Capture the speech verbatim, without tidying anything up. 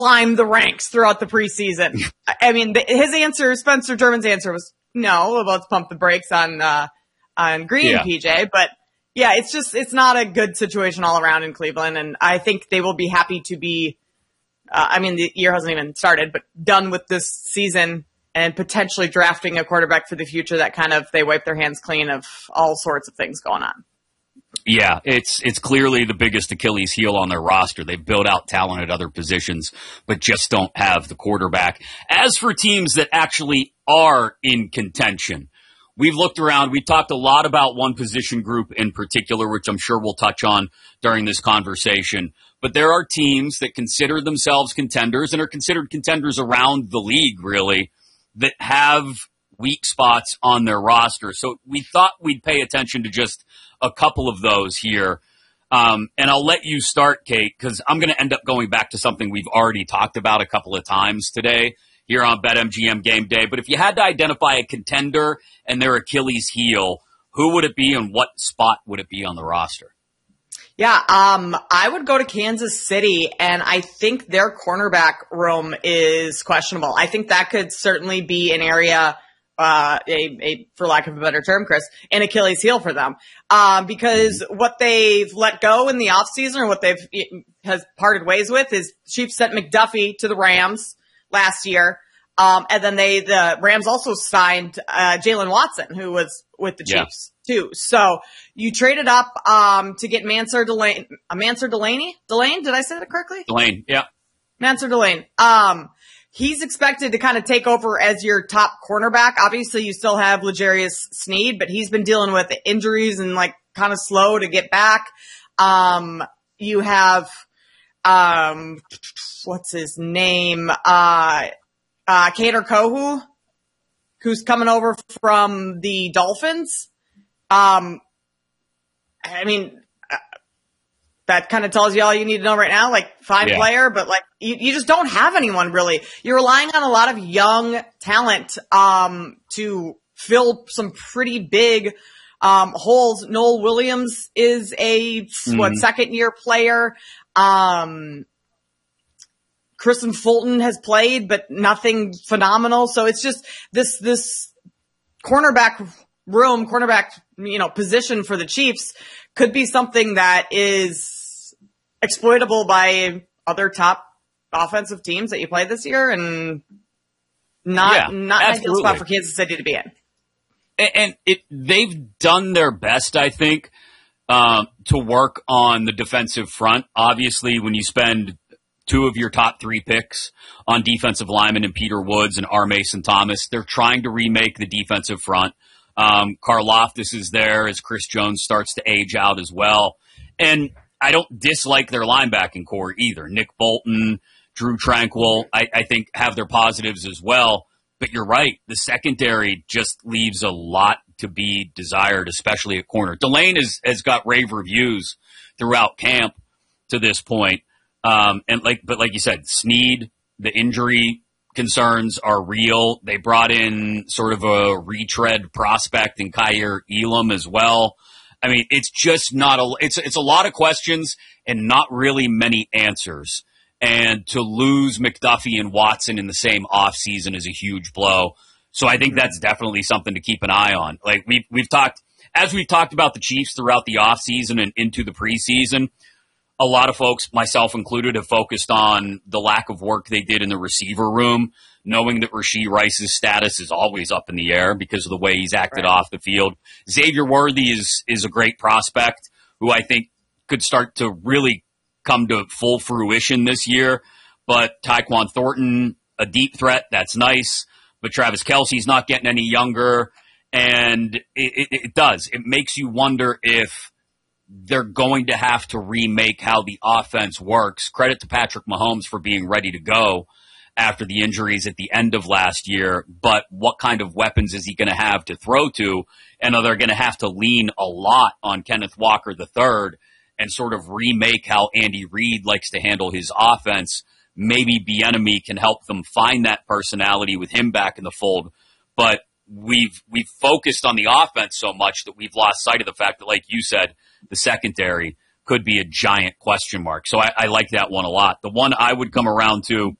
climb the ranks throughout the preseason. I mean, the, his answer, Spencer German's answer was no, well, let's pump the brakes on, uh, on Green yeah. and P J. But yeah, it's just, it's not a good situation all around in Cleveland. And I think they will be happy to be, uh, I mean, the year hasn't even started, but done with this season and potentially drafting a quarterback for the future that kind of, they wipe their hands clean of all sorts of things going on. Yeah, it's it's clearly the biggest Achilles heel on their roster. They've built out talent at other positions, but just don't have the quarterback. As for teams that actually are in contention, we've looked around. We talked a lot about one position group in particular, which I'm sure we'll touch on during this conversation. But there are teams that consider themselves contenders and are considered contenders around the league, really, that have weak spots on their roster. So we thought we'd pay attention to just a couple of those here. Um, and I'll let you start, Kate, because I'm going to end up going back to something we've already talked about a couple of times today here on BetMGM Game Day. But if you had to identify a contender and their Achilles heel, who would it be and what spot would it be on the roster? Yeah, um, I would go to Kansas City, and I think their cornerback room is questionable. I think that could certainly be an area Uh, a, a, for lack of a better term, Chris, an Achilles heel for them. Um, because what they've let go in the offseason or what they've has parted ways with is Chiefs sent McDuffie to the Rams last year. Um, and then they, the Rams also signed, uh, Jalen Watson, who was with the Chiefs yeah. too. So you traded up, um, to get Mansour Delane, uh, Mansour Delaney? Delane? Did I say that correctly? Delane, yeah. Mansour Delane. Um, He's expected to kind of take over as your top cornerback. Obviously, you still have L'Jarius Sneed, but he's been dealing with injuries and like kind of slow to get back. Um, you have, um, what's his name? Uh, uh, Kader Kohu, who's coming over from the Dolphins. Um, I mean, that kind of tells you all you need to know right now. Like, fine yeah. player, but like, you, you just don't have anyone really. You're relying on a lot of young talent, um, to fill some pretty big, um, holes. Noel Williams is a, mm-hmm. what, second year player. Um, Kristen Fulton has played, but nothing phenomenal. So it's just this, this cornerback room, cornerback, you know, position for the Chiefs could be something that is exploitable by other top offensive teams that you played this year, and not yeah, not an ideal spot for Kansas City to be in. And, and it they've done their best, I think, um, to work on the defensive front. Obviously, when you spend two of your top three picks on defensive linemen in Peter Woods and R. Mason Thomas, they're trying to remake the defensive front. Um, Karlaftis is there as Chris Jones starts to age out as well. And I don't dislike their linebacking core either. Nick Bolton, Drew Tranquill, I, I think have their positives as well. But you're right. The secondary just leaves a lot to be desired, especially at corner. Delane has, has got rave reviews throughout camp to this point. Um, and like, but like you said, Sneed, the injury concerns are real. They brought in sort of a retread prospect in Kaiir Elam as well. I mean, it's just not a, it's, it's a lot of questions and not really many answers. And to lose McDuffie and Watson in the same offseason is a huge blow. So I think that's definitely something to keep an eye on. Like we've, we've talked, as we've talked about the Chiefs throughout the offseason and into the preseason, a lot of folks, myself included, have focused on the lack of work they did in the receiver room, knowing that Rashee Rice's status is always up in the air because of the way he's acted right. off the field. Xavier Worthy is is a great prospect who I think could start to really come to full fruition this year. But Tyquan Thornton, a deep threat, that's nice. But Travis Kelce's not getting any younger. And it, it, it does. It makes you wonder if they're going to have to remake how the offense works. Credit to Patrick Mahomes for being ready to go after the injuries at the end of last year, but what kind of weapons is he going to have to throw to? And are they going to have to lean a lot on Kenneth Walker the third and sort of remake how Andy Reid likes to handle his offense? Maybe Bieniemy can help them find that personality with him back in the fold, but we've we've focused on the offense so much that we've lost sight of the fact that, like you said, the secondary could be a giant question mark. So I, I like that one a lot. The one I would come around to